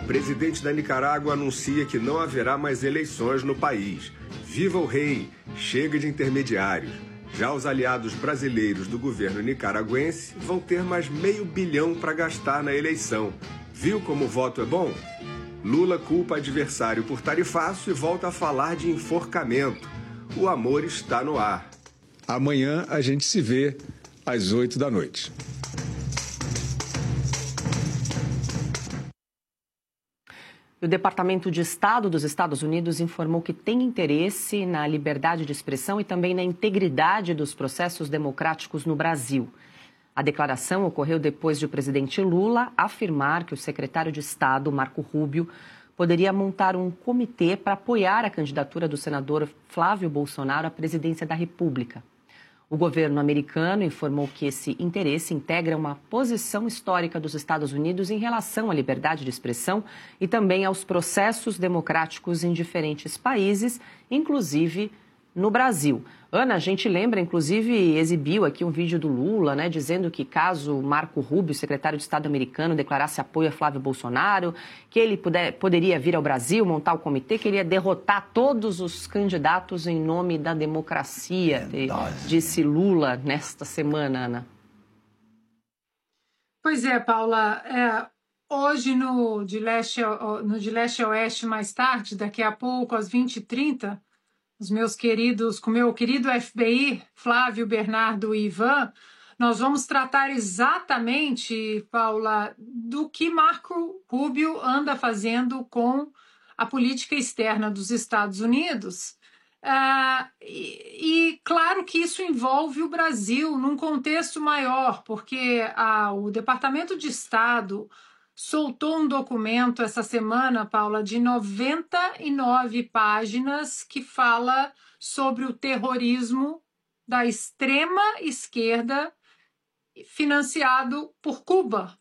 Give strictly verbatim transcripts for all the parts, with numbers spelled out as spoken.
Presidente da Nicarágua anuncia que não haverá mais eleições no país. Viva o rei! Chega de intermediários. Já os aliados brasileiros do governo nicaragüense vão ter mais meio bilhão para gastar na eleição. Viu como o voto é bom? Lula culpa adversário por tarifaço e volta a falar de enforcamento. O amor está no ar. Amanhã a gente se vê às oito da noite. O Departamento de Estado dos Estados Unidos informou que tem interesse na liberdade de expressão e também na integridade dos processos democráticos no Brasil. A declaração ocorreu depois de o presidente Lula afirmar que o secretário de Estado, Marco Rubio, poderia montar um comitê para apoiar a candidatura do senador Flávio Bolsonaro à presidência da República. O governo americano informou que esse interesse integra uma posição histórica dos Estados Unidos em relação à liberdade de expressão e também aos processos democráticos em diferentes países, inclusive no Brasil. Ana, a gente lembra, inclusive, exibiu aqui um vídeo do Lula, né, dizendo que caso Marco Rubio, secretário de Estado americano, declarasse apoio a Flávio Bolsonaro, que ele puder, poderia vir ao Brasil, montar o comitê, que ele ia derrotar todos os candidatos em nome da democracia, disse Lula nesta semana, Ana. Pois é, Paula. É, hoje, no de, leste, no de leste a oeste, mais tarde, daqui a pouco, às vinte e trinta, os meus queridos, com o meu querido F B I, Flávio, Bernardo e Ivan, nós vamos tratar exatamente, Paula, do que Marco Rubio anda fazendo com a política externa dos Estados Unidos. Ah, e, e claro que isso envolve o Brasil num contexto maior, porque ah, o Departamento de Estado soltou um documento essa semana, Paula, de noventa e nove páginas que fala sobre o terrorismo da extrema esquerda financiado por Cuba.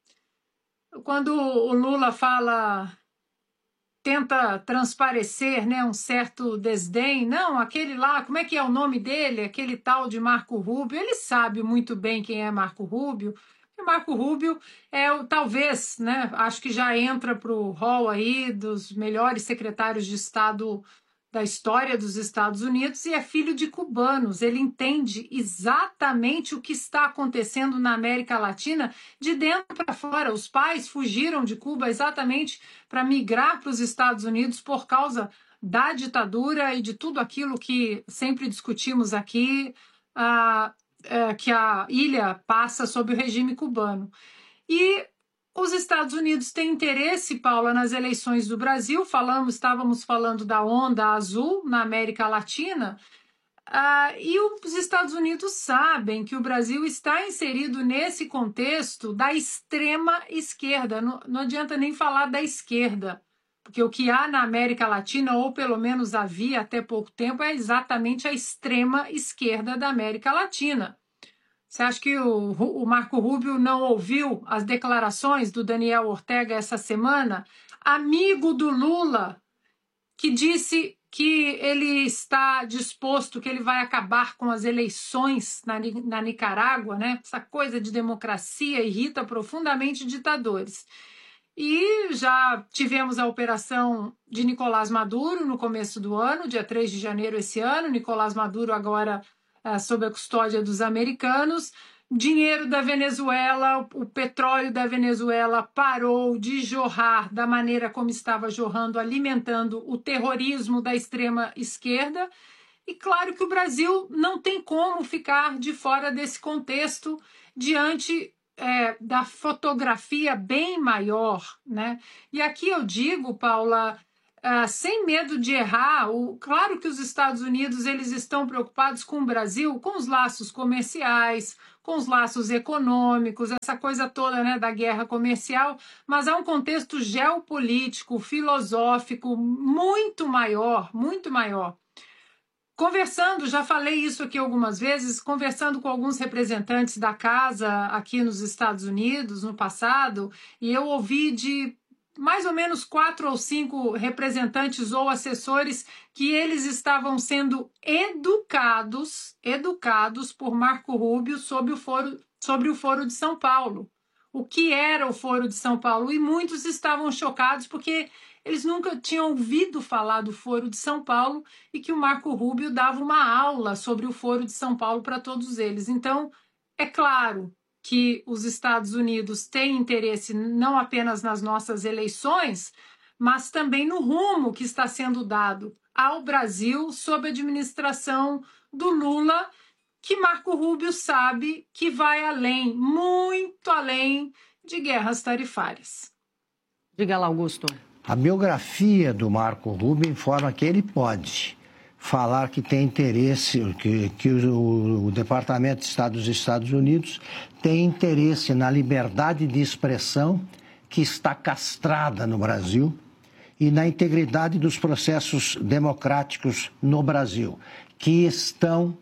Quando o Lula fala, tenta transparecer, né, um certo desdém, não, aquele lá, como é que é o nome dele? Aquele tal de Marco Rubio, ele sabe muito bem quem é Marco Rubio. Marco Rubio é o, talvez, né, acho que já entra para o hall aí dos melhores secretários de Estado da história dos Estados Unidos e é filho de cubanos. Ele entende exatamente o que está acontecendo na América Latina de dentro para fora. Os pais fugiram de Cuba exatamente para migrar para os Estados Unidos por causa da ditadura e de tudo aquilo que sempre discutimos aqui, ah, É, que a ilha passa sob o regime cubano. E os Estados Unidos têm interesse, Paula, nas eleições do Brasil. Falamos, estávamos falando da onda azul na América Latina, ah, e os Estados Unidos sabem que o Brasil está inserido nesse contexto da extrema esquerda. Não, não adianta nem falar da esquerda, porque o que há na América Latina, ou pelo menos havia até pouco tempo, é exatamente a extrema esquerda da América Latina. Você acha que o, o Marco Rubio não ouviu as declarações do Daniel Ortega essa semana? Amigo do Lula, que disse que ele está disposto, que ele vai acabar com as eleições na, na Nicarágua, né? Essa coisa de democracia irrita profundamente ditadores. E já tivemos a operação de Nicolás Maduro no começo do ano, dia três de janeiro esse ano. Nicolás Maduro agora é, sob a custódia dos americanos. Dinheiro da Venezuela, o petróleo da Venezuela parou de jorrar da maneira como estava jorrando, alimentando o terrorismo da extrema esquerda. E claro que o Brasil não tem como ficar de fora desse contexto diante É, da fotografia bem maior, né? E aqui eu digo, Paula, uh, sem medo de errar, o, claro que os Estados Unidos eles estão preocupados com o Brasil, com os laços comerciais, com os laços econômicos, essa coisa toda, né, da guerra comercial, mas há um contexto geopolítico, filosófico muito maior, muito maior. Conversando, já falei isso aqui algumas vezes, conversando com alguns representantes da casa aqui nos Estados Unidos no passado, e eu ouvi de mais ou menos quatro ou cinco representantes ou assessores que eles estavam sendo educados, educados por Marco Rubio sobre o Foro, sobre o Foro de São Paulo. o que era o Foro de São Paulo, e muitos estavam chocados porque eles nunca tinham ouvido falar do Foro de São Paulo e que o Marco Rubio dava uma aula sobre o Foro de São Paulo para todos eles. Então, é claro que os Estados Unidos têm interesse não apenas nas nossas eleições, mas também no rumo que está sendo dado ao Brasil sob a administração do Lula, que Marco Rubio sabe que vai além, muito além de guerras tarifárias. Diga lá, Augusto. A biografia do Marco Rubio informa que ele pode falar que tem interesse, que, que o, o Departamento de Estado dos Estados Unidos tem interesse na liberdade de expressão que está castrada no Brasil e na integridade dos processos democráticos no Brasil, que estão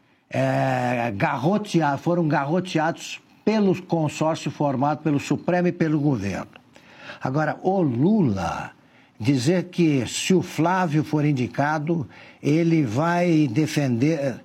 é, garroteados, foram garroteados pelo consórcio formado pelo Supremo e pelo governo. Agora, o Lula dizer que se o Flávio for indicado, ele vai defender,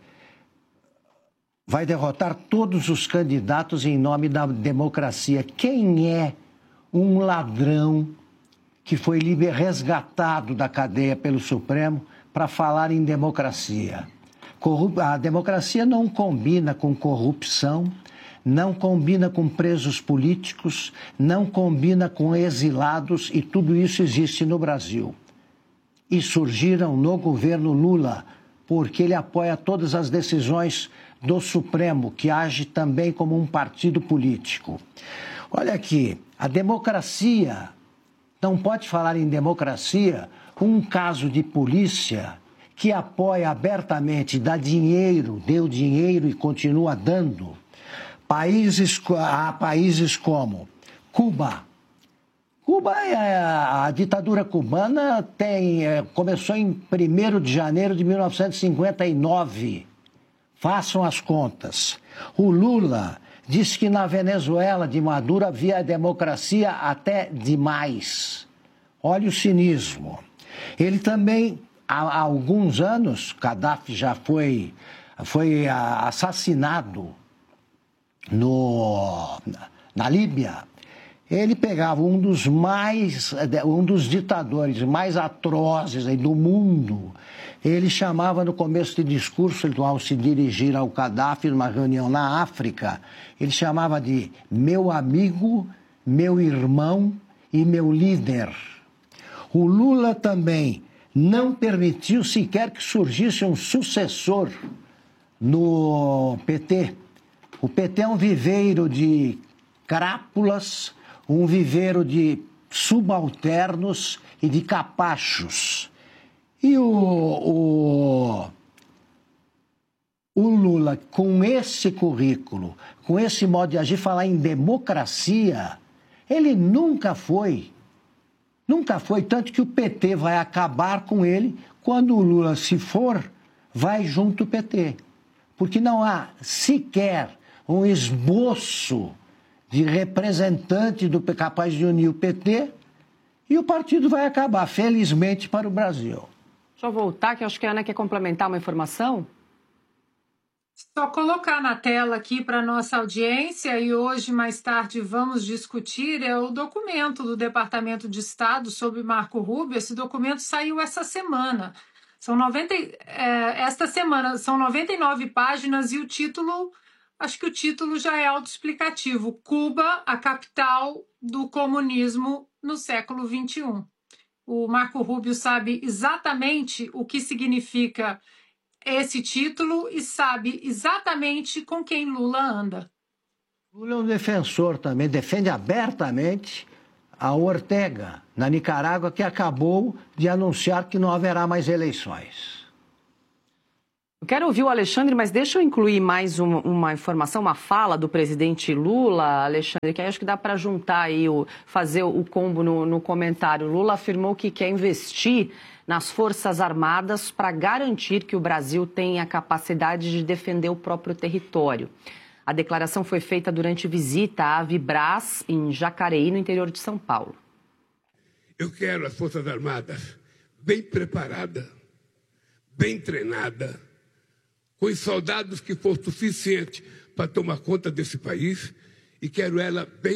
vai derrotar todos os candidatos em nome da democracia. Quem é um ladrão que foi resgatado da cadeia pelo Supremo para falar em democracia? A democracia não combina com corrupção, não combina com presos políticos, não combina com exilados, e tudo isso existe no Brasil. E surgiram no governo Lula, porque ele apoia todas as decisões do Supremo, que age também como um partido político. Olha aqui, a democracia, não pode falar em democracia um caso de polícia que apoia abertamente, dá dinheiro, deu dinheiro e continua dando, Países, há países como Cuba. Cuba, a ditadura cubana tem, começou em primeiro de janeiro de mil novecentos e cinquenta e nove. Façam as contas. O Lula diz que na Venezuela de Maduro havia democracia até demais. Olha o cinismo. Ele também, há alguns anos, Gaddafi já foi, foi assassinado No, na Líbia. Ele pegava um dos mais, um dos ditadores mais atrozes aí do mundo. Ele chamava no começo de discurso, ao se dirigir ao Gaddafi numa reunião na África, ele chamava de meu amigo, meu irmão e meu líder. O Lula também não permitiu sequer que surgisse um sucessor no P T. O P T é um viveiro de crápulas, um viveiro de subalternos e de capachos. E o, o, o Lula, com esse currículo, com esse modo de agir, falar em democracia, ele nunca foi, nunca foi, tanto que o P T vai acabar com ele, quando o Lula, se for, vai junto o P T. Porque não há sequer um esboço de representante do capaz de unir o P T, e o partido vai acabar, felizmente, para o Brasil. Deixa eu voltar, que eu acho que a Ana quer complementar uma informação. Só colocar na tela aqui para a nossa audiência, e hoje, mais tarde, vamos discutir, é o documento do Departamento de Estado sobre Marco Rubio. Esse documento saiu essa semana. São noventa, é, esta semana são noventa e nove páginas, e o título... Acho que o título já é autoexplicativo. Cuba, a capital do comunismo no século vinte e um. O Marco Rubio sabe exatamente o que significa esse título e sabe exatamente com quem Lula anda. Lula é um defensor também, defende abertamente a Ortega, na Nicarágua, que acabou de anunciar que não haverá mais eleições. Eu quero ouvir o Alexandre, mas deixa eu incluir mais uma, uma informação, uma fala do presidente Lula, Alexandre, que aí acho que dá para juntar aí, o, fazer o combo no, no comentário. Lula afirmou que quer investir nas Forças Armadas para garantir que o Brasil tenha a capacidade de defender o próprio território. A declaração foi feita durante visita à Avibras, em Jacareí, no interior de São Paulo. Eu quero as Forças Armadas bem preparadas, bem treinadas, com os soldados que for suficiente para tomar conta desse país, e quero ela bem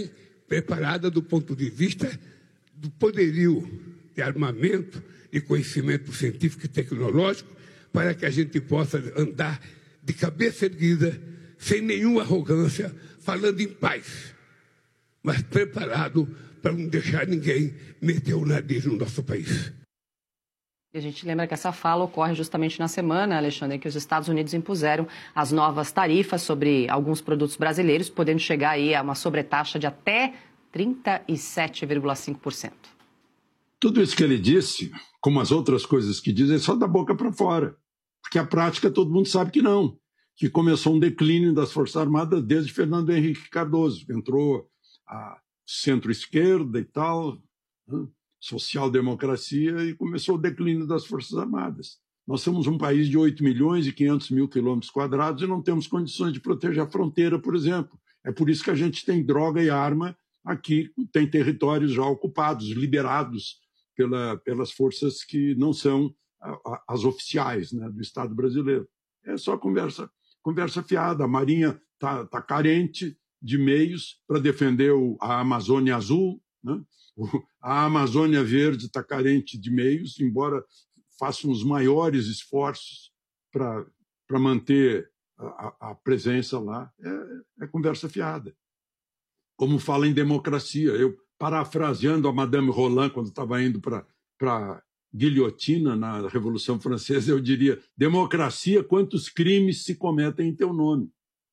preparada do ponto de vista do poderio de armamento e conhecimento científico e tecnológico, para que a gente possa andar de cabeça erguida, sem nenhuma arrogância, falando em paz, mas preparado para não deixar ninguém meter o nariz no nosso país. E a gente lembra que essa fala ocorre justamente na semana, Alexandre, em que os Estados Unidos impuseram as novas tarifas sobre alguns produtos brasileiros, podendo chegar aí a uma sobretaxa de até trinta e sete vírgula cinco por cento. Tudo isso que ele disse, como as outras coisas que diz, é só da boca para fora. Porque a prática todo mundo sabe que não. Que começou um declínio das Forças Armadas desde Fernando Henrique Cardoso. Entrou a centro-esquerda e tal, né? Social-democracia, e começou o declínio das Forças Armadas. Nós somos um país de oito milhões e quinhentos mil quilômetros quadrados e não temos condições de proteger a fronteira, por exemplo. É por isso que a gente tem droga e arma aqui, tem territórios já ocupados, liberados pela, pelas forças que não são a, a, as oficiais, né, do Estado brasileiro. É só conversa, conversa fiada. A Marinha está tá carente de meios para defender o, a Amazônia Azul, né? A Amazônia Verde está carente de meios, embora façam os maiores esforços para manter a, a presença lá. É, é conversa fiada. Como fala em democracia, eu, parafraseando a Madame Roland, quando estava indo para a guilhotina na Revolução Francesa, eu diria: democracia, quantos crimes se cometem em teu nome?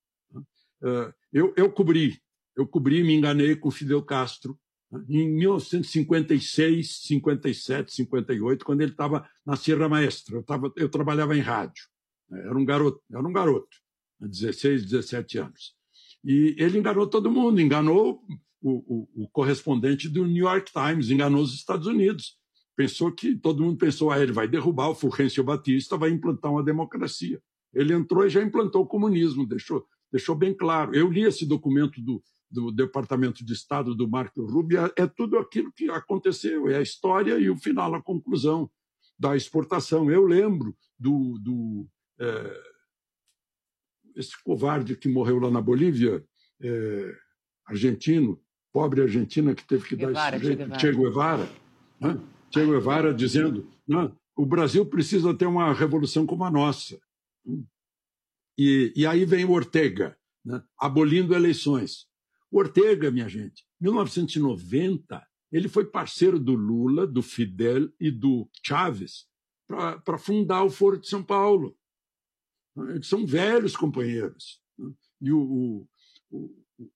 Eu, eu cobri, eu cobri e me enganei com Fidel Castro em mil novecentos e cinquenta e seis, cinquenta e sete, cinquenta e oito, quando ele estava na Sierra Maestra. Eu, tava, eu trabalhava em rádio. Era um garoto, era um garoto, dezesseis, dezessete anos. E ele enganou todo mundo, enganou o, o, o correspondente do New York Times, enganou os Estados Unidos. Pensou que, todo mundo pensou, ah, ele vai derrubar o Fulgêncio Batista, vai implantar uma democracia. Ele entrou e já implantou o comunismo, deixou, deixou bem claro. Eu li esse documento do, do Departamento de Estado do Marco Rubio, é, é tudo aquilo que aconteceu, é a história e o final, a conclusão da exportação. Eu lembro do... do é, esse covarde que morreu lá na Bolívia, é, argentino, pobre argentina que teve que Guevara, dar esse jeito, Che Guevara, né? Che Guevara dizendo, não, o Brasil precisa ter uma revolução como a nossa. E, e aí vem o Ortega, né, abolindo eleições. O Ortega, minha gente, em mil novecentos e noventa, ele foi parceiro do Lula, do Fidel e do Chávez para fundar o Foro de São Paulo. Eles são velhos companheiros. E o, o,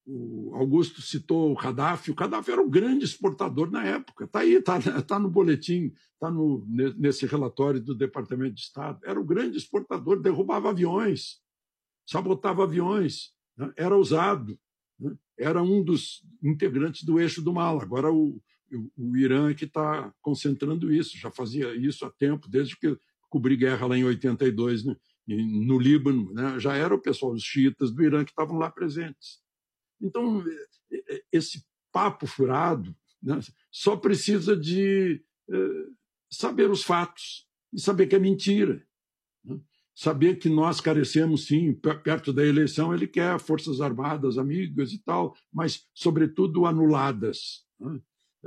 o Augusto citou o Gaddafi. O Gaddafi era um grande exportador na época. Está aí, está tá no boletim, está nesse relatório do Departamento de Estado. Era um grande exportador, derrubava aviões, sabotava aviões, né? Era ousado, né? Era um dos integrantes do eixo do mal. Agora o, o, o Irã é que está concentrando isso, já fazia isso há tempo, desde que cobri guerra lá em oitenta e dois, né? No Líbano, né? Já era o pessoal, os xiitas do Irã, que estavam lá presentes. Então, esse papo furado, né, só precisa de eh, saber os fatos e saber que é mentira. Né? Saber que nós carecemos, sim, perto da eleição, ele quer forças armadas, amigas e tal, mas, sobretudo, anuladas, né?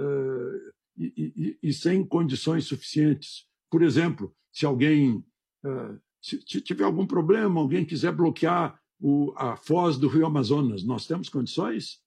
eh, e, e, e sem condições suficientes. Por exemplo, se alguém... Eh, Se tiver algum problema, alguém quiser bloquear o, a foz do Rio Amazonas, nós temos condições?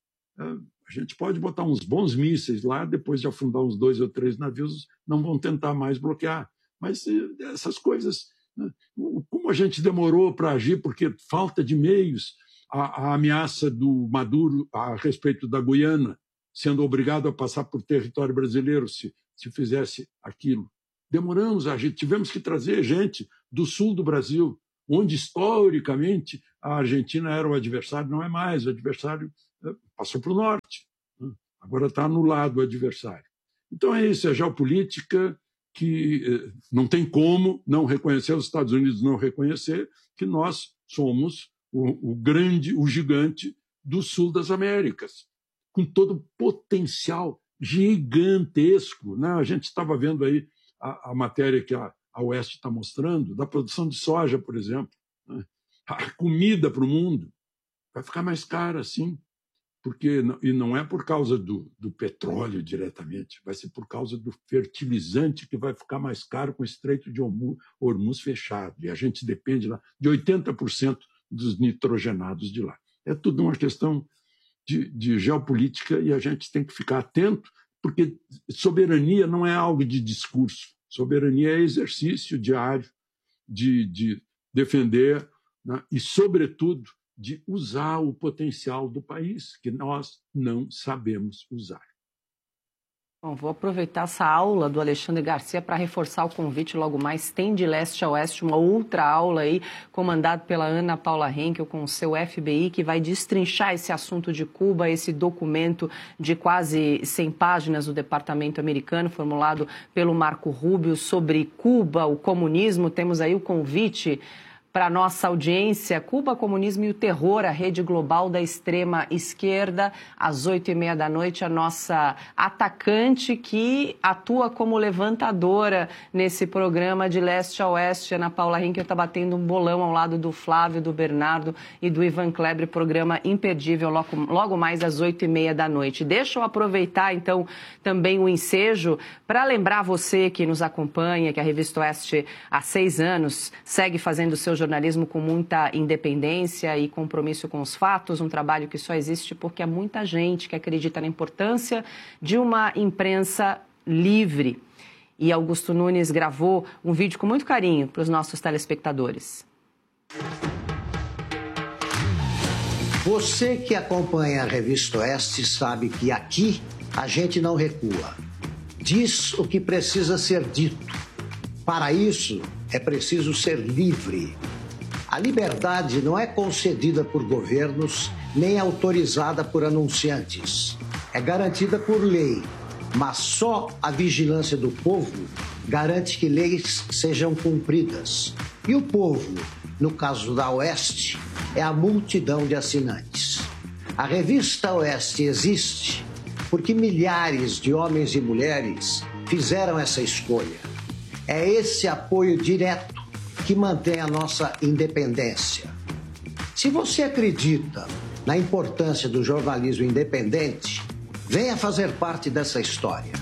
A gente pode botar uns bons mísseis lá, depois de afundar uns dois ou três navios, não vão tentar mais bloquear. Mas essas coisas, né? Como a gente demorou para agir, porque falta de meios, a, a ameaça do Maduro a respeito da Guiana, sendo obrigado a passar por território brasileiro se, se fizesse aquilo. Demoramos a agir, tivemos que trazer gente do sul do Brasil, onde historicamente a Argentina era o adversário, não é mais, o adversário passou para o norte, agora está anulado o adversário. Então é isso, é geopolítica que não tem como não reconhecer, os Estados Unidos não reconhecer que nós somos o, o grande, o gigante do sul das Américas, com todo o potencial gigantesco, né? A gente estava vendo aí a, a matéria que a, a Oeste está mostrando, da produção de soja, por exemplo, né? A comida para o mundo vai ficar mais cara, sim. porque, e não é por causa do, do petróleo diretamente, vai ser por causa do fertilizante que vai ficar mais caro com o Estreito de Hormuz fechado. E a gente depende lá de oitenta por cento dos nitrogenados de lá. É tudo uma questão de, de geopolítica e a gente tem que ficar atento, porque soberania não é algo de discurso. Soberania é exercício diário de, de defender, né, e, sobretudo, de usar o potencial do país, que nós não sabemos usar. Bom, vou aproveitar essa aula do Alexandre Garcia para reforçar o convite. Logo mais tem de leste a oeste uma outra aula aí, comandada pela Ana Paula Henkel com o seu F B I, que vai destrinchar esse assunto de Cuba, esse documento de quase cem páginas do Departamento Americano, formulado pelo Marco Rubio, sobre Cuba, o comunismo. Temos aí o convite para a nossa audiência, Cuba, Comunismo e o Terror, a rede global da extrema esquerda, às oito e meia da noite, a nossa atacante que atua como levantadora nesse programa de leste a oeste. Ana Paula Henkel está batendo um bolão ao lado do Flávio, do Bernardo e do Ivan Kleber, programa imperdível logo, logo mais às oito e meia da noite. Deixa eu aproveitar, então, também o ensejo para lembrar você que nos acompanha, que a Revista Oeste há seis anos segue fazendo o seu jornalismo com muita independência e compromisso com os fatos, um trabalho que só existe porque há muita gente que acredita na importância de uma imprensa livre. E Augusto Nunes gravou um vídeo com muito carinho para os nossos telespectadores. Você que acompanha a Revista Oeste sabe que aqui a gente não recua. Diz o que precisa ser dito. Para isso, é preciso ser livre. A liberdade não é concedida por governos nem autorizada por anunciantes. É garantida por lei, mas só a vigilância do povo garante que leis sejam cumpridas. E o povo, no caso da Oeste, é a multidão de assinantes. A Revista Oeste existe porque milhares de homens e mulheres fizeram essa escolha. É esse apoio direto que mantém a nossa independência. Se você acredita na importância do jornalismo independente, venha fazer parte dessa história.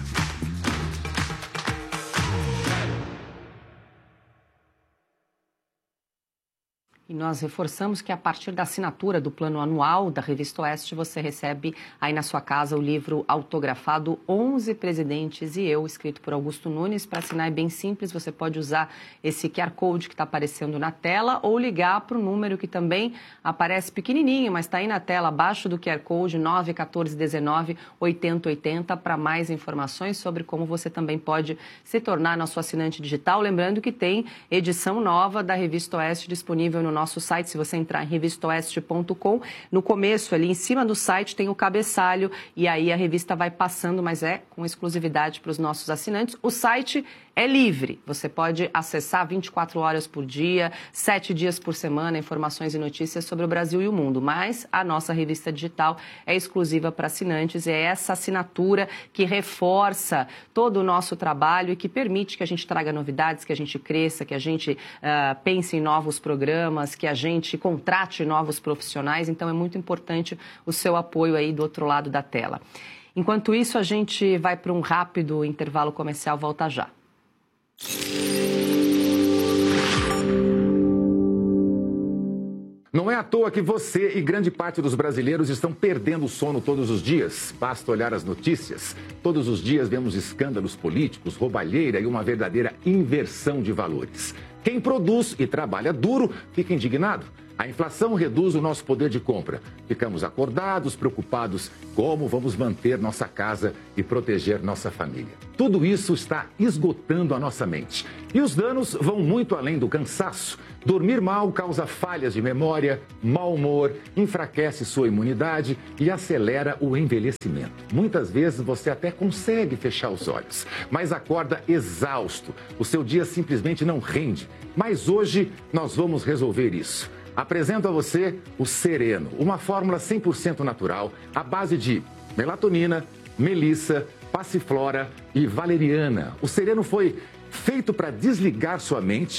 E nós reforçamos que a partir da assinatura do plano anual da Revista Oeste, você recebe aí na sua casa o livro autografado onze Presidentes e Eu, escrito por Augusto Nunes. Para assinar é bem simples, você pode usar esse Q R Code que está aparecendo na tela ou ligar para o número que também aparece pequenininho, mas está aí na tela, abaixo do Q R Code, nove um quatro um nove oito zero oito zero, para mais informações sobre como você também pode se tornar nosso assinante digital. Lembrando que tem edição nova da Revista Oeste disponível no nosso site. Se você entrar em revista oeste ponto com, no começo, ali em cima do site, tem o cabeçalho e aí a revista vai passando, mas é com exclusividade para os nossos assinantes. O site é livre, você pode acessar vinte e quatro horas por dia, sete dias por semana, informações e notícias sobre o Brasil e o mundo, mas a nossa revista digital é exclusiva para assinantes e é essa assinatura que reforça todo o nosso trabalho e que permite que a gente traga novidades, que a gente cresça, que a gente uh, pense em novos programas, que a gente contrate novos profissionais. Então é muito importante o seu apoio aí do outro lado da tela. Enquanto isso, a gente vai para um rápido intervalo comercial, volta já. Não é à toa que você e grande parte dos brasileiros estão perdendo o sono todos os dias. Basta olhar as notícias. Todos os dias vemos escândalos políticos, roubalheira e uma verdadeira inversão de valores. Quem produz e trabalha duro fica indignado. A inflação reduz o nosso poder de compra. Ficamos acordados, preocupados como vamos manter nossa casa e proteger nossa família. Tudo isso está esgotando a nossa mente. E os danos vão muito além do cansaço. Dormir mal causa falhas de memória, mau humor, enfraquece sua imunidade e acelera o envelhecimento. Muitas vezes você até consegue fechar os olhos, mas acorda exausto. O seu dia simplesmente não rende. Mas hoje nós vamos resolver isso. Apresento a você o Sereno, uma fórmula cem por cento natural, à base de melatonina, melissa, passiflora e valeriana. O Sereno foi feito para desligar sua mente,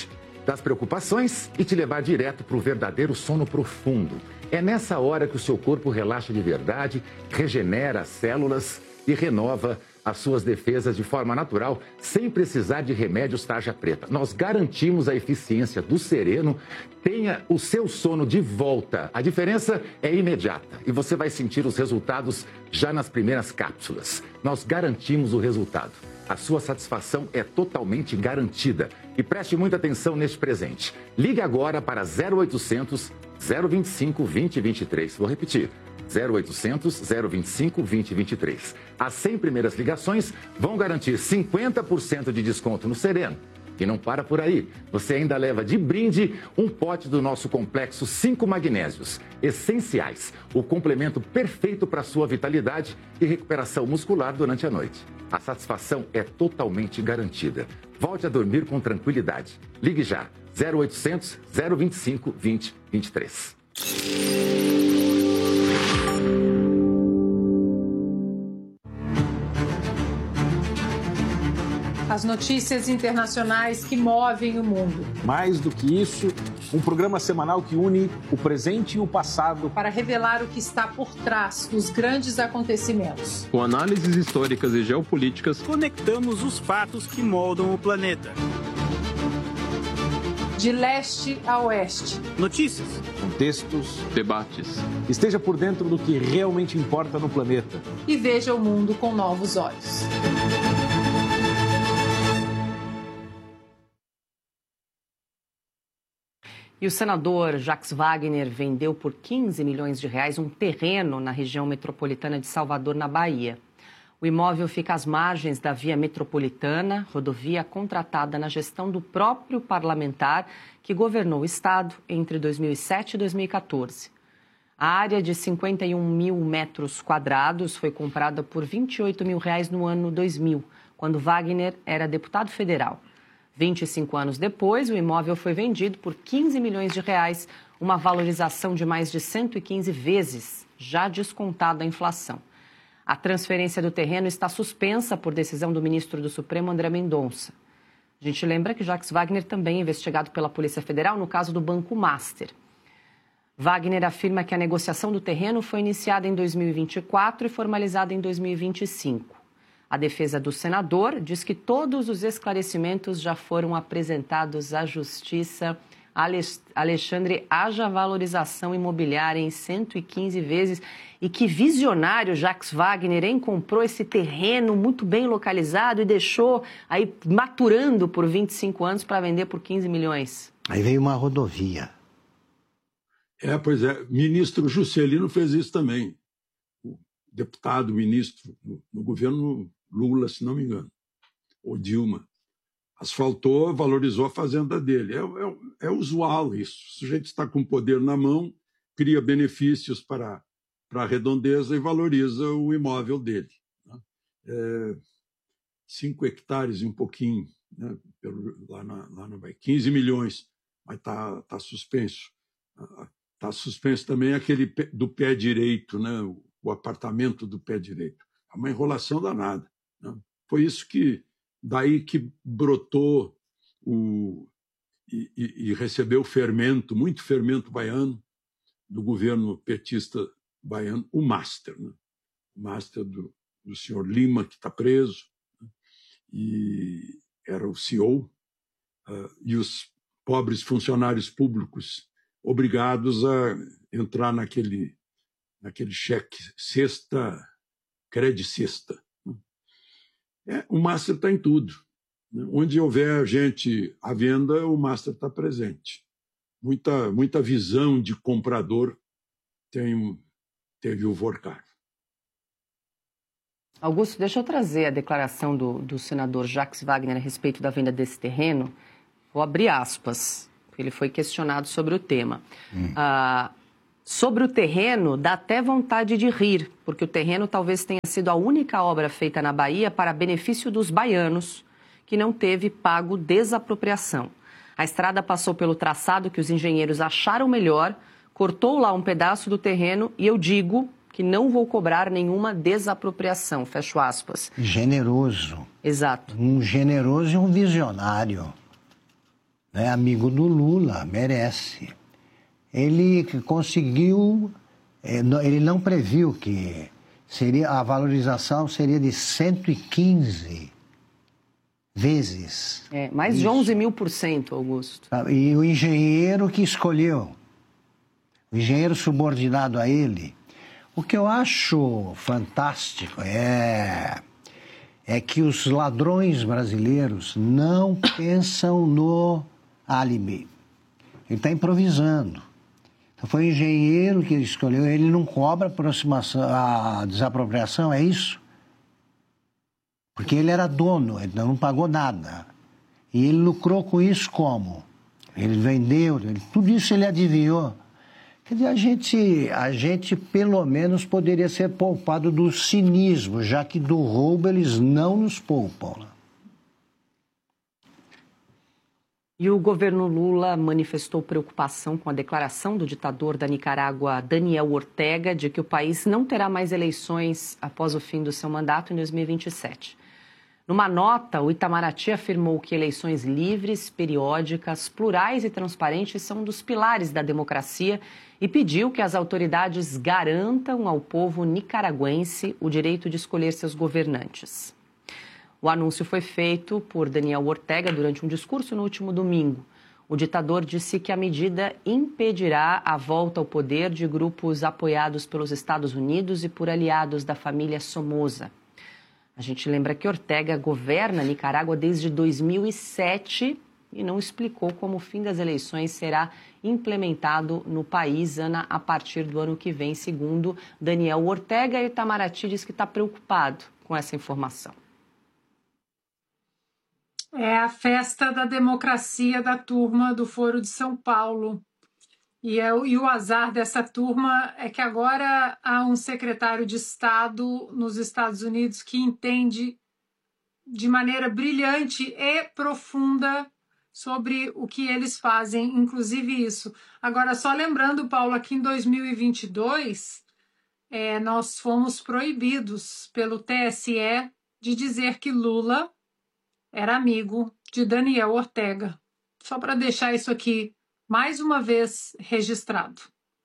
das preocupações e te levar direto para o verdadeiro sono profundo. É nessa hora que o seu corpo relaxa de verdade, regenera as células e renova as suas defesas de forma natural, sem precisar de remédios tarja preta. Nós garantimos a eficiência do Sereno. Tenha o seu sono de volta. A diferença é imediata e você vai sentir os resultados já nas primeiras cápsulas. Nós garantimos o resultado. A sua satisfação é totalmente garantida. E preste muita atenção neste presente. Ligue agora para zero oitocentos, zero vinte e cinco, vinte e vinte e três. Vou repetir. zero oitocentos, zero vinte e cinco, vinte e vinte e três. As cem primeiras ligações vão garantir cinquenta por cento de desconto no Sereno. E não para por aí. Você ainda leva de brinde um pote do nosso complexo cinco magnésios, essenciais, o complemento perfeito para a sua vitalidade e recuperação muscular durante a noite. A satisfação é totalmente garantida. Volte a dormir com tranquilidade. Ligue já. zero oitocentos, zero vinte e cinco, vinte e vinte e três. As notícias internacionais que movem o mundo. Mais do que isso, um programa semanal que une o presente e o passado para revelar o que está por trás dos grandes acontecimentos. Com análises históricas e geopolíticas, conectamos os fatos que moldam o planeta. De leste a oeste. Notícias, contextos, debates. Esteja por dentro do que realmente importa no planeta. E veja o mundo com novos olhos. E o senador Jacques Wagner vendeu por quinze milhões de reais um terreno na região metropolitana de Salvador, na Bahia. O imóvel fica às margens da Via Metropolitana, rodovia contratada na gestão do próprio parlamentar que governou o estado entre dois mil e sete e dois mil e quatorze. A área de cinquenta e um mil metros quadrados foi comprada por vinte e oito mil reais no ano dois mil, quando Wagner era deputado federal. vinte e cinco anos depois, o imóvel foi vendido por quinze milhões de reais, uma valorização de mais de cento e quinze vezes, já descontada a inflação. A transferência do terreno está suspensa por decisão do ministro do Supremo, André Mendonça. A gente lembra que Jacques Wagner também é investigado pela Polícia Federal no caso do Banco Master. Wagner afirma que a negociação do terreno foi iniciada em dois mil e vinte e quatro e formalizada em dois mil e vinte e cinco. A defesa do senador diz que todos os esclarecimentos já foram apresentados à Justiça. Alexandre, haja valorização imobiliária em cento e quinze vezes. E que visionário Jacques Wagner, hein? Comprou esse terreno muito bem localizado e deixou aí maturando por vinte e cinco anos para vender por quinze milhões. Aí veio uma rodovia. É, pois é. Ministro Juscelino fez isso também. O deputado, ministro, no, no governo Lula, se não me engano, ou Dilma, asfaltou, valorizou a fazenda dele. É, é, é usual isso. O sujeito está com o poder na mão, cria benefícios para, para a redondeza e valoriza o imóvel dele. Né? É, cinco hectares e um pouquinho, né? Pelo, lá, na, lá na Bahia, quinze milhões, mas está tá suspenso. Está suspenso também aquele do pé direito, né? o, o apartamento do pé direito. É uma enrolação danada. Né? Foi isso que, daí que brotou o, e, e, e recebeu fermento, muito fermento baiano, do governo petista baiano, o Master. Né? O Master do, do senhor Lima, que está preso, né? E era o C E O, uh, e os pobres funcionários públicos obrigados a entrar naquele, naquele cheque cesta, crede cesta. É, o Master está em tudo. Né? Onde houver gente à venda, o Master está presente. Muita, muita visão de comprador tem, teve o Vorcar. Augusto, deixa eu trazer a declaração do, do senador Jacques Wagner a respeito da venda desse terreno. Vou abrir aspas. Ele foi questionado sobre o tema. Hum. Ah, sobre o terreno, dá até vontade de rir, porque o terreno talvez tenha sido a única obra feita na Bahia para benefício dos baianos, que não teve pago desapropriação. A estrada passou pelo traçado que os engenheiros acharam melhor, cortou lá um pedaço do terreno e eu digo que não vou cobrar nenhuma desapropriação, fecho aspas. Generoso. Exato. Um generoso e um visionário. é amigo do Lula, merece. Ele conseguiu, ele não previu que seria, a valorização seria de cento e quinze vezes. É, mais de onze mil por cento, Augusto. E o engenheiro que escolheu, o engenheiro subordinado a ele. O que eu acho fantástico é, é que os ladrões brasileiros não pensam no álibi. Ele está improvisando. Então foi o engenheiro que escolheu, ele não cobra aproximação, a desapropriação, é isso? Porque ele era dono, ele não pagou nada. E ele lucrou com isso como? Ele vendeu, ele, tudo isso ele adivinhou. Quer dizer, a gente, a gente pelo menos poderia ser poupado do cinismo, já que do roubo eles não nos poupam. E o governo Lula manifestou preocupação com a declaração do ditador da Nicarágua, Daniel Ortega, de que o país não terá mais eleições após o fim do seu mandato em dois mil e vinte e sete. Numa nota, o Itamaraty afirmou que eleições livres, periódicas, plurais e transparentes são um dos pilares da democracia e pediu que as autoridades garantam ao povo nicaragüense o direito de escolher seus governantes. O anúncio foi feito por Daniel Ortega durante um discurso no último domingo. O ditador disse que a medida impedirá a volta ao poder de grupos apoiados pelos Estados Unidos e por aliados da família Somoza. A gente lembra que Ortega governa Nicarágua desde dois mil e sete e não explicou como o fim das eleições será implementado no país, Ana, a partir do ano que vem, segundo Daniel Ortega. E Itamaraty diz que está preocupado com essa informação. É a festa da democracia da turma do Foro de São Paulo. E, é, e o azar dessa turma é que agora há um secretário de Estado nos Estados Unidos que entende de maneira brilhante e profunda sobre o que eles fazem, inclusive isso. Agora, só lembrando, Paulo, que em dois mil e vinte e dois é, nós fomos proibidos pelo T S E de dizer que Lula era amigo de Daniel Ortega. Só para deixar isso aqui mais uma vez registrado.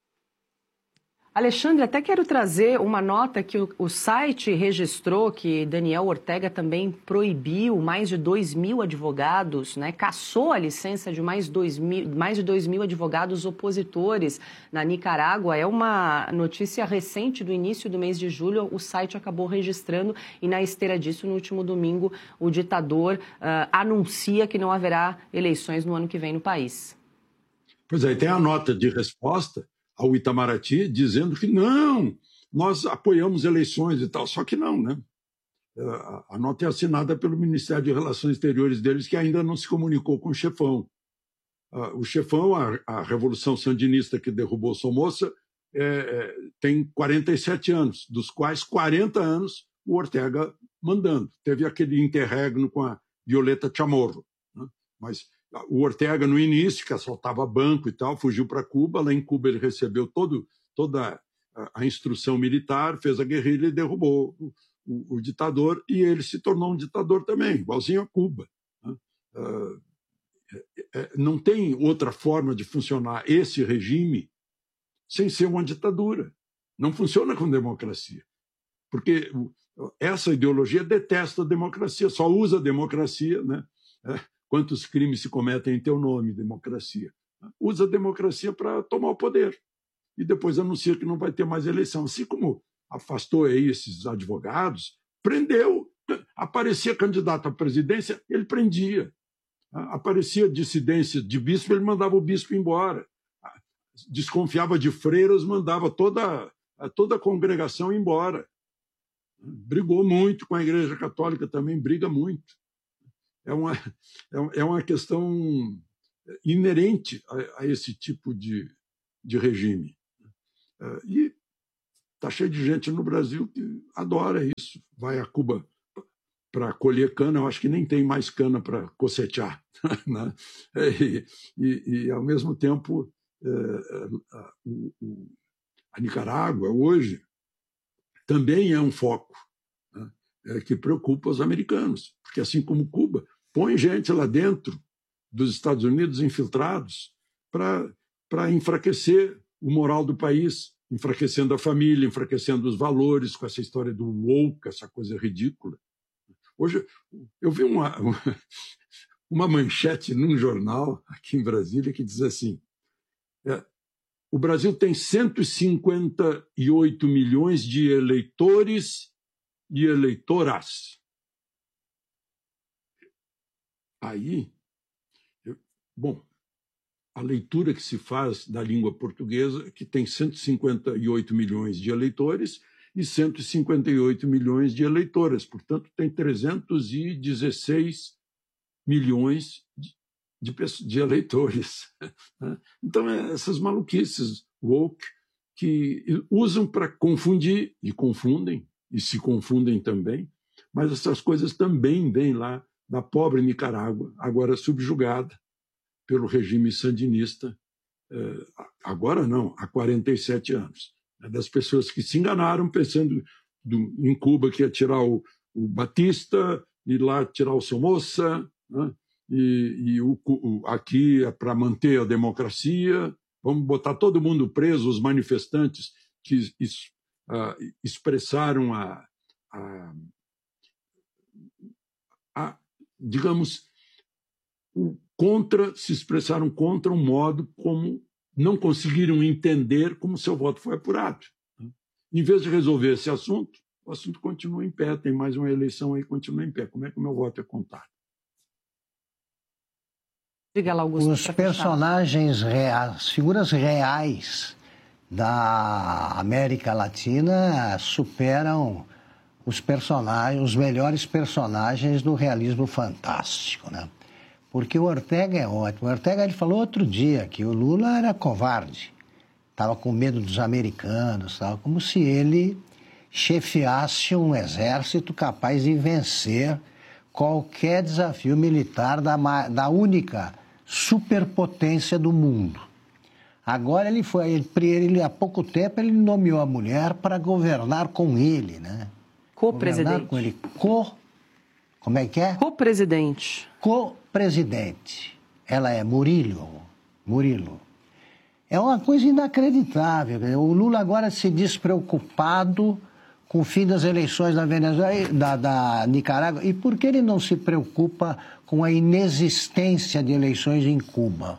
Alexandre, até quero trazer uma nota que o, o site registrou que Daniel Ortega também proibiu mais de dois mil advogados, né, cassou a licença de mais, dois mil, mais de dois mil advogados opositores na Nicarágua. É uma notícia recente do início do mês de julho, o site acabou registrando e na esteira disso, no último domingo, o ditador uh, anuncia que não haverá eleições no ano que vem no país. Pois é, tem a nota de resposta ao Itamaraty dizendo que não, nós apoiamos eleições e tal, só que não, né? A nota é assinada pelo Ministério de Relações Exteriores deles, que ainda não se comunicou com o chefão. O chefão, a, a Revolução Sandinista que derrubou Somoza, é, é, tem quarenta e sete anos, dos quais quarenta anos o Ortega mandando. Teve aquele interregno com a Violeta Chamorro, né? Mas o Ortega, no início, que assaltava banco e tal, fugiu para Cuba. Lá em Cuba ele recebeu todo, toda a, a instrução militar, fez a guerrilha e derrubou o, o, o ditador, e ele se tornou um ditador também, igualzinho a Cuba, né? Uh, é, é, não tem outra forma de funcionar esse regime sem ser uma ditadura. Não funciona com democracia. Porque essa ideologia detesta a democracia, só usa a democracia, né? É, quantos crimes se cometem em teu nome, democracia? Usa a democracia para tomar o poder. E depois anuncia que não vai ter mais eleição. Assim como afastou aí esses advogados, prendeu. Aparecia candidato à presidência, ele prendia. Aparecia dissidência de bispo, ele mandava o bispo embora. Desconfiava de freiras, mandava toda, toda a congregação embora. Brigou muito com a Igreja Católica também, briga muito. É uma, é uma questão inerente a, a esse tipo de, de regime. E está cheio de gente no Brasil que adora isso. Vai a Cuba para colher cana, eu acho que nem tem mais cana para cocetear, né? E, e, e, ao mesmo tempo, é, a, o, a Nicarágua, hoje, também é um foco, né, é, que preocupa os americanos, porque, assim como Cuba, põe gente lá dentro dos Estados Unidos infiltrados para enfraquecer o moral do país, enfraquecendo a família, enfraquecendo os valores, com essa história do woke, essa coisa ridícula. Hoje eu vi uma, uma manchete num jornal aqui em Brasília que diz assim: é, o Brasil tem cento e cinquenta e oito milhões de eleitores e eleitoras. Aí, eu, bom, a leitura que se faz da língua portuguesa, que tem cento e cinquenta e oito milhões de eleitores e cento e cinquenta e oito milhões de eleitoras, portanto, tem trezentos e dezesseis milhões de, de, de eleitores. Então, essas maluquices woke que usam para confundir, e confundem, e se confundem também, mas essas coisas também vêm lá da pobre Nicarágua, agora subjugada pelo regime sandinista, agora não, há quarenta e sete anos. Das pessoas que se enganaram pensando do, em Cuba que ia tirar o, o Batista, e lá tirar o Somoza, né? e, e o, o, aqui é para manter a democracia, vamos botar todo mundo preso, os manifestantes que es, uh, expressaram a, a, a digamos, o contra, se expressaram contra o modo como não conseguiram entender como seu voto foi apurado. Em vez de resolver esse assunto, o assunto continua em pé, tem mais uma eleição aí, continua em pé. Como é que o meu voto é contado? Diga lá, Augusto. Os personagens, reais, as figuras reais da América Latina superam os personagens, os melhores personagens do realismo fantástico, né? Porque o Ortega é ótimo. O Ortega ele falou outro dia que o Lula era covarde, estava com medo dos americanos, tal, como se ele chefiasse um exército capaz de vencer qualquer desafio militar da, da única superpotência do mundo. Agora ele foi, ele, ele, há pouco tempo ele nomeou a mulher para governar com ele, né? Co-presidente. Com ele. Co... Como é que é? Co-presidente. Co-presidente. Ela é Murilo. Murilo. É uma coisa inacreditável. O Lula agora se diz preocupado com o fim das eleições da Venezuela, da, da Nicarágua. E por que ele não se preocupa com a inexistência de eleições em Cuba?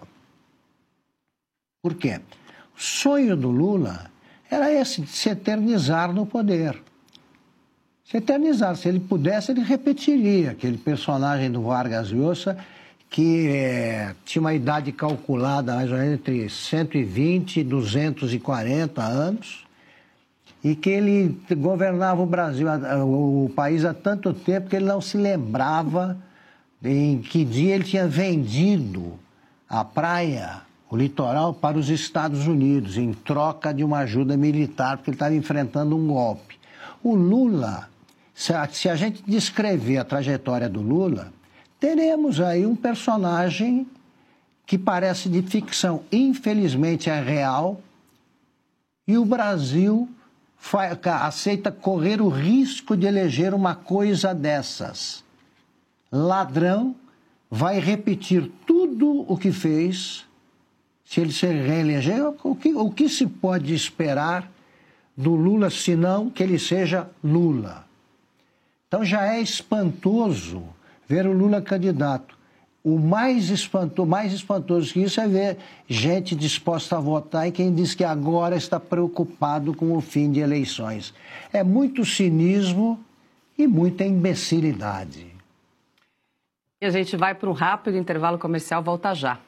Por quê? O sonho do Lula era esse, de se eternizar no poder. Se eternizar, se ele pudesse, ele repetiria aquele personagem do Vargas Llosa, que é, tinha uma idade calculada mais ou menos entre cento e vinte e duzentos e quarenta anos, e que ele governava o Brasil, o país há tanto tempo que ele não se lembrava em que dia ele tinha vendido a praia, o litoral, para os Estados Unidos, em troca de uma ajuda militar, porque ele estava enfrentando um golpe. O Lula, se a, se a gente descrever a trajetória do Lula, teremos aí um personagem que parece de ficção, infelizmente é real, e o Brasil fa- aceita correr o risco de eleger uma coisa dessas. Ladrão vai repetir tudo o que fez, se ele se reeleger, o que, o que se pode esperar do Lula, senão que ele seja Lula? Então já é espantoso ver o Lula candidato. O mais espantoso, mais espantoso que isso é ver gente disposta a votar e quem diz que agora está preocupado com o fim de eleições. É muito cinismo e muita imbecilidade. E a gente vai para um rápido intervalo comercial, volta já.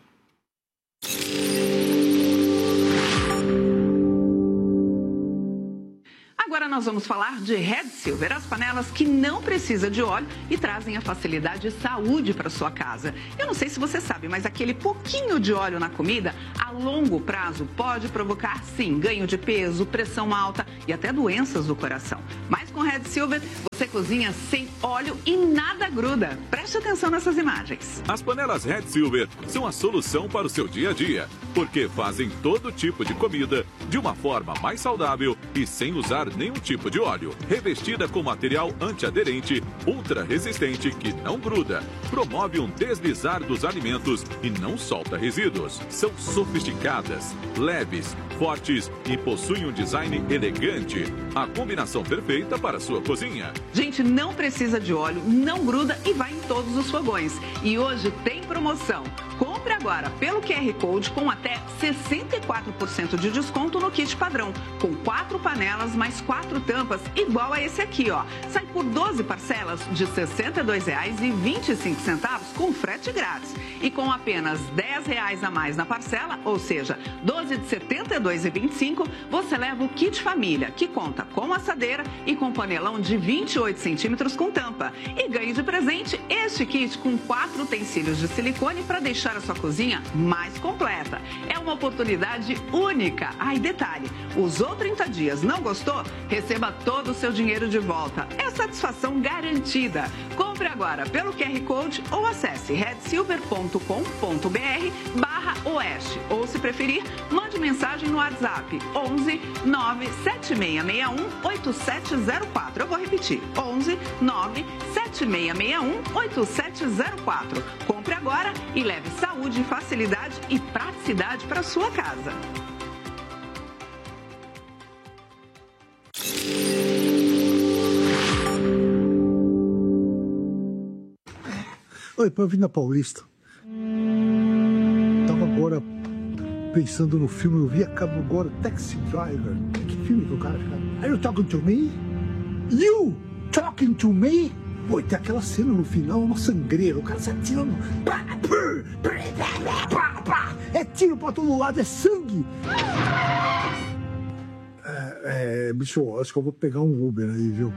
Agora nós vamos falar de Red Silver, as panelas que não precisam de óleo e trazem a facilidade e saúde para sua casa. Eu não sei se você sabe, mas aquele pouquinho de óleo na comida, a longo prazo, pode provocar, sim, ganho de peso, pressão alta e até doenças do coração. Mas com Red Silver, você cozinha sem óleo e nada gruda. Preste atenção nessas imagens. As panelas Red Silver são a solução para o seu dia a dia, porque fazem todo tipo de comida de uma forma mais saudável e sem usar nenhum tipo de óleo, revestida com material antiaderente, ultra resistente que não gruda, promove um deslizar dos alimentos e não solta resíduos. São sofisticadas, leves, fortes e possuem um design elegante. A combinação perfeita para a sua cozinha. Gente, não precisa de óleo, não gruda e vai em todos os fogões. E hoje tem promoção. Compre agora pelo Q R Code com até sessenta e quatro por cento de desconto no kit padrão, com quatro panelas mais quatro tampas, igual a esse aqui, ó. Sai por doze parcelas de sessenta e dois reais e vinte e cinco centavos com frete grátis. E com apenas dez reais a mais na parcela, ou seja, doze de setenta e dois reais e vinte e cinco centavos, você leva o kit família, que conta com assadeira e com panelão de vinte e oito centímetros com tampa. E ganhe de presente este kit com quatro utensílios de silicone para deixar a sua cozinha mais completa. É uma oportunidade única. Ah, e detalhe, usou trinta dias, não gostou? Receba todo o seu dinheiro de volta. É satisfação garantida. Compre agora pelo Q R Code ou acesse red silver ponto com ponto b r barra oeste. Ou, se preferir, mande mensagem no WhatsApp onze nove sete seis seis um oito sete zero quatro. Eu vou repetir, onze nove sete seis seis um oito sete zero quatro. Compre agora e leve saúde, facilidade e praticidade para sua casa. Oi, para vir na Paulista. Tava agora pensando no filme, eu vi acabo agora Taxi Driver. Que filme que o cara fica? Are you talking to me? You talking to me? Pô, tem aquela cena no final, uma sangreira, o cara se atirando. É tiro pra todo lado, é sangue. É, é, bicho, acho que eu vou pegar um Uber aí, viu?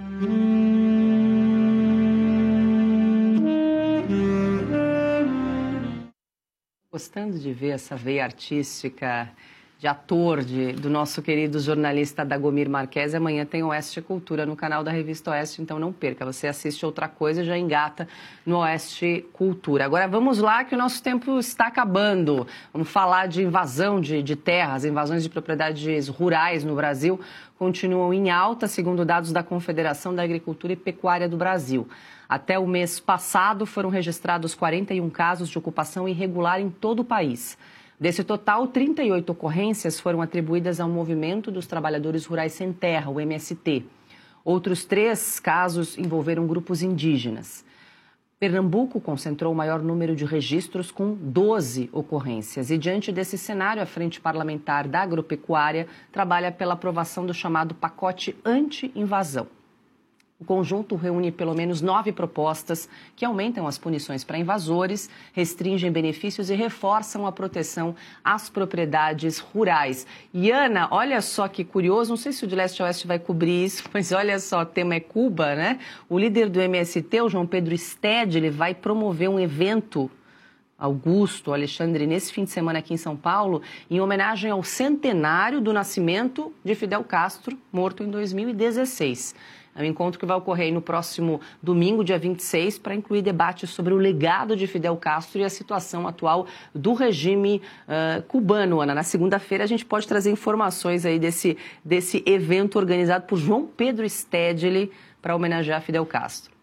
Gostando de ver essa veia artística de ator de, do nosso querido jornalista Dagomir Marques. Amanhã tem Oeste Cultura no canal da Revista Oeste, então não perca. Você assiste outra coisa e já engata no Oeste Cultura. Agora vamos lá, que o nosso tempo está acabando. Vamos falar de invasão de, de terras, invasões de propriedades rurais no Brasil continuam em alta, segundo dados da Confederação da Agricultura e Pecuária do Brasil. Até o mês passado foram registrados quarenta e um casos de ocupação irregular em todo o país. Desse total, trinta e oito ocorrências foram atribuídas ao Movimento dos Trabalhadores Rurais Sem Terra, o M S T. Outros três casos envolveram grupos indígenas. Pernambuco concentrou o maior número de registros, com doze ocorrências. E diante desse cenário, a Frente Parlamentar da Agropecuária trabalha pela aprovação do chamado pacote anti-invasão. O conjunto reúne pelo menos nove propostas que aumentam as punições para invasores, restringem benefícios e reforçam a proteção às propriedades rurais. E, Ana, olha só que curioso, não sei se o de Leste a Oeste vai cobrir isso, mas olha só, o tema é Cuba, né? O líder do M S T, o João Pedro Stede, ele vai promover um evento, Augusto, Alexandre, nesse fim de semana aqui em São Paulo, em homenagem ao centenário do nascimento de Fidel Castro, morto em dois mil e dezesseis. É um encontro que vai ocorrer no próximo domingo, dia vinte e seis, para incluir debates sobre o legado de Fidel Castro e a situação atual do regime uh, cubano. Ana, na segunda-feira a gente pode trazer informações aí desse, desse evento organizado por João Pedro Stedley para homenagear Fidel Castro.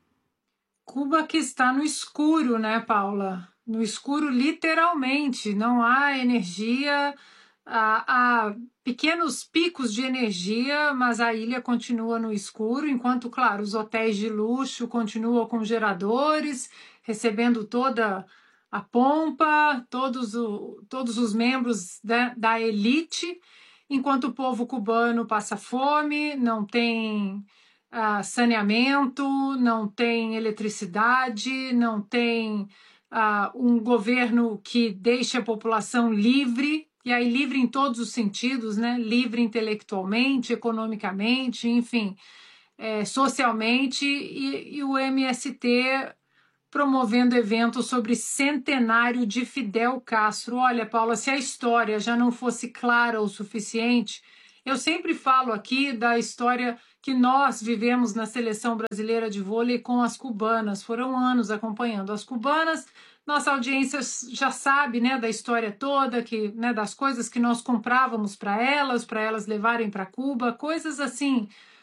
Cuba que está no escuro, né, Paula? No escuro literalmente, não há energia... Há, há pequenos picos de energia, mas a ilha continua no escuro, enquanto, claro, os hotéis de luxo continuam com geradores, recebendo toda a pompa, todos, o, todos os membros da, da elite, enquanto o povo cubano passa fome, não tem uh, saneamento, não tem eletricidade, não tem uh, um governo que deixe a população livre. E aí livre em todos os sentidos, né? Livre intelectualmente, economicamente, enfim, é, socialmente, e, e o M S T promovendo eventos sobre centenário de Fidel Castro. Olha, Paula, se a história já não fosse clara o suficiente, Eu sempre falo aqui da história que nós vivemos na seleção brasileira de vôlei com as cubanas. Foram anos acompanhando as cubanas. Nossa audiência já sabe, né, da história toda, que, né, das coisas que nós comprávamos para elas, para elas levarem para Cuba, coisas assim